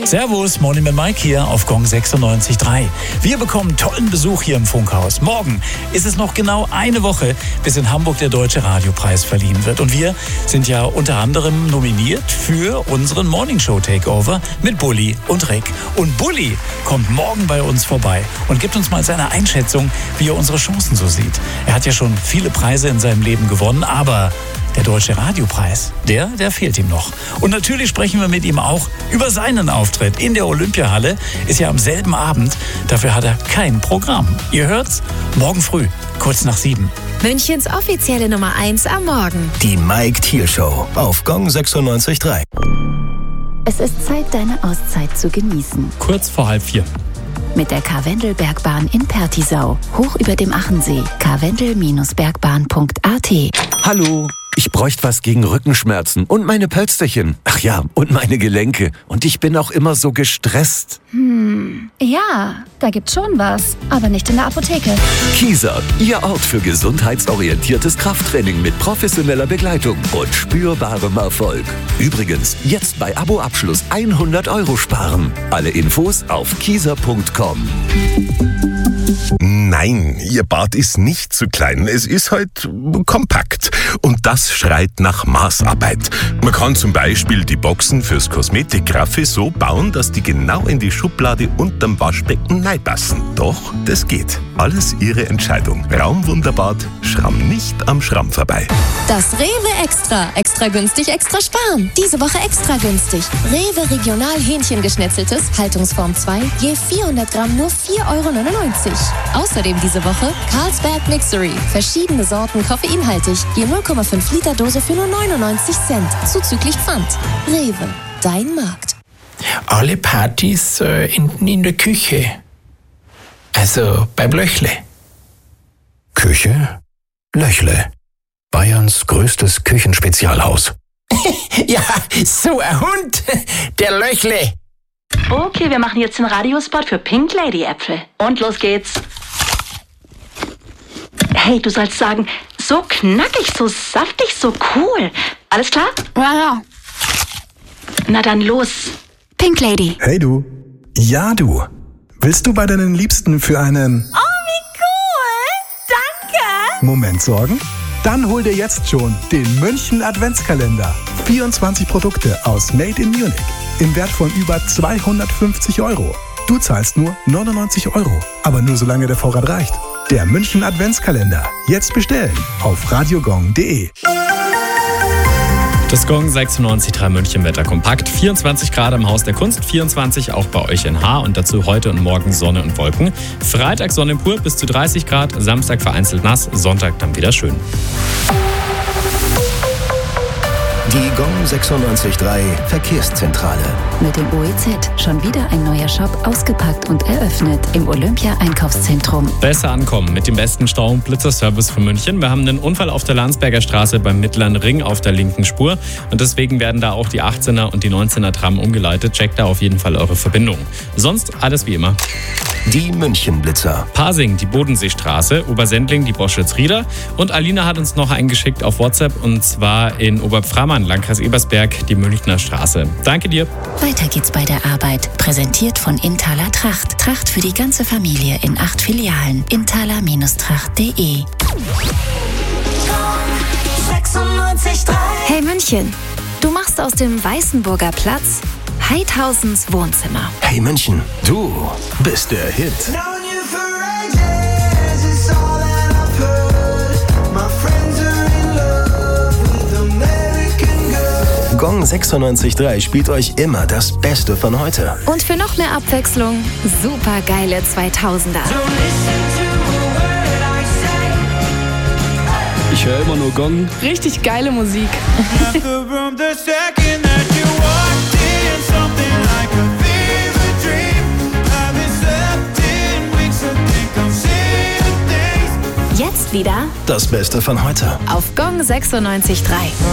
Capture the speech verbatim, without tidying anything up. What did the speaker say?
Servus, Morning mit Mike hier auf Gong sechsundneunzig Komma drei. Wir bekommen tollen Besuch hier im Funkhaus. Morgen ist es noch genau eine Woche, bis in Hamburg der Deutsche Radiopreis verliehen wird. Und wir sind ja unter anderem nominiert für unseren Morning Show Takeover mit Bulli und Rick. Und Bulli kommt morgen bei uns vorbei und gibt uns mal seine Einschätzung, wie er unsere Chancen so sieht. Er hat ja schon viele Preise in seinem Leben gewonnen, aber der Deutsche Radiopreis, der, der fehlt ihm noch. Und natürlich sprechen wir mit ihm auch über seinen Auftritt in der Olympiahalle. Ist ja am selben Abend. Dafür hat er kein Programm. Ihr hört's? Morgen früh, kurz nach sieben. Münchens offizielle Nummer eins am Morgen. Die Mike Thiel Show auf Gong sechsundneunzig Komma drei. Es ist Zeit, deine Auszeit zu genießen. Kurz vor halb vier. Mit der Karwendelbergbahn in Pertisau, hoch über dem Achensee. karwendel Bergbahn punkt a t. Hallo, ich bräuchte was gegen Rückenschmerzen und meine Pölsterchen. Ach ja, und meine Gelenke. Und ich bin auch immer so gestresst. Hm, ja, da gibt's schon was, aber nicht in der Apotheke. Kieser, Ihr Ort für gesundheitsorientiertes Krafttraining mit professioneller Begleitung und spürbarem Erfolg. Übrigens, jetzt bei Abo-Abschluss hundert Euro sparen. Alle Infos auf kieser punkt com. Nein, Ihr Bad ist nicht zu klein. Es ist halt kompakt. Und das schreit nach Maßarbeit. Man kann zum Beispiel die Boxen fürs Kosmetikgraffe so bauen, dass die genau in die Schublade unterm Waschbecken reinpassen. Doch, das geht. Alles Ihre Entscheidung. Raumwunderbad, Schramm nicht am Schramm vorbei. Das Rewe Extra. Extra günstig, extra sparen. Diese Woche extra günstig. Rewe Regional Hähnchengeschnetzeltes, Haltungsform zwei, je vierhundert Gramm nur vier Euro neunundneunzig. Außerdem diese Woche Carlsberg Mixery. Verschiedene Sorten koffeinhaltig. Je null Komma fünf Liter Dose für nur neunundneunzig Cent. Zuzüglich Pfand. Rewe. Dein Markt. Alle Partys äh, enden in der Küche. Also beim Löchle. Küche? Löchle. Bayerns größtes Küchenspezialhaus. Ja, so ein Hund. Der Löchle. Okay, wir machen jetzt den Radiospot für Pink Lady Äpfel. Und los geht's. Hey, du sollst sagen, so knackig, so saftig, so cool. Alles klar? Ja, ja. Na dann los. Pink Lady. Hey du. Ja du. Willst du bei deinen Liebsten für einen... Oh, wie cool. Danke. Moment sorgen? Dann hol dir jetzt schon den München Adventskalender. vierundzwanzig Produkte aus Made in Munich. Im Wert von über zweihundertfünfzig Euro. Du zahlst nur neunundneunzig Euro. Aber nur solange der Vorrat reicht. Der München Adventskalender. Jetzt bestellen auf radiogong punkt de. Das Gong sechsundneunzig Komma drei München Wetter kompakt. vierundzwanzig Grad im Haus der Kunst, vierundzwanzig auch bei euch in Haar und dazu heute und morgen Sonne und Wolken. Freitag Sonne pur bis zu dreißig Grad, Samstag vereinzelt nass, Sonntag dann wieder schön. Die Gong sechsundneunzig Komma drei Verkehrszentrale. Mit dem O E Z schon wieder ein neuer Shop ausgepackt und eröffnet im Olympia-Einkaufszentrum. Besser ankommen mit dem besten Stau- und Blitzerservice für München. Wir haben einen Unfall auf der Landsberger Straße beim Mittleren Ring auf der linken Spur und deswegen werden da auch die achtzehner und die neunzehner Tram umgeleitet. Checkt da auf jeden Fall eure Verbindung. Sonst alles wie immer. Die München-Blitzer. Pasing, die Bodenseestraße, Obersendling, die Boschwitz-Rieder und Alina hat uns noch eingeschickt auf WhatsApp und zwar in Oberpframann, Landkreis Ebersberg, die Münchner Straße. Danke dir. Weiter geht's bei der Arbeit. Präsentiert von Inthaler Tracht. Tracht für die ganze Familie in acht Filialen. inthaler Tracht punkt de. Hey München, du machst aus dem Weißenburger Platz Heidhausens Wohnzimmer. Hey München, du bist der Hit. Gong sechsundneunzig Komma drei spielt euch immer das Beste von heute. Und für noch mehr Abwechslung, super geile zweitausender. Ich höre immer nur Gong. Richtig geile Musik. Jetzt wieder das Beste von heute. auf Gong sechsundneunzig Komma drei.